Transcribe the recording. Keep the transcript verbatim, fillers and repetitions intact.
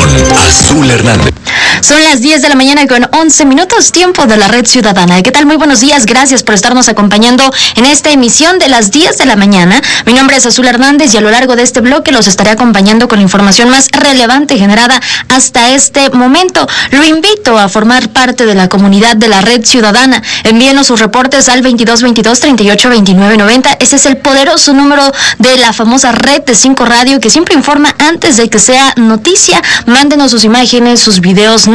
Azul Hernández. Son las diez de la mañana con once minutos, tiempo de la Red Ciudadana. ¿Qué tal? Muy buenos días, gracias por estarnos acompañando en esta emisión de las diez de la mañana. Mi nombre es Azul Hernández y a lo largo de este bloque los estaré acompañando con la información más relevante generada hasta este momento. Lo invito a formar parte de la comunidad de la Red Ciudadana. Envíenos sus reportes al veintidós veintidós treinta y ocho veintinueve noventa. Ese es el poderoso número de la famosa red de cinco Radio que siempre informa antes de que sea noticia. Mándenos sus imágenes, sus videos.